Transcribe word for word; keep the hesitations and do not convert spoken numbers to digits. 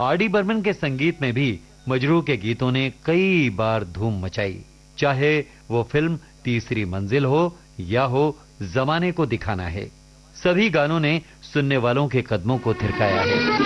R D Burman के संगीत में भी मजरूह के गीतों ने कई बार धूम मचाई, चाहे वो फिल्म तीसरी मंजिल हो या हो जमाने को दिखाना है। सभी गानों ने सुनने वालों के कदमों को थिरकाया है।